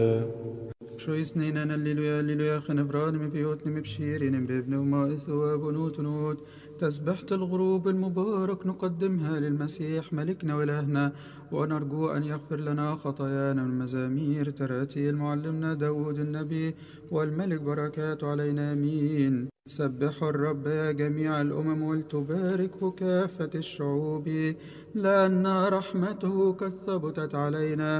شو يسنينا الليلويا الليلويا خنفران من فيوتن مبشيرين بابن وما إثواب ونوت تسبحة الغروب المبارك نقدمها للمسيح ملكنا وإلهنا، ونرجو أن يغفر لنا خطايانا من مزامير تراتيل معلمنا داود النبي والملك بركات علينا آمين. سبحوا الرب يا جميع الأمم ولتباركه كافة الشعوب، لأن رحمته قد ثبتت علينا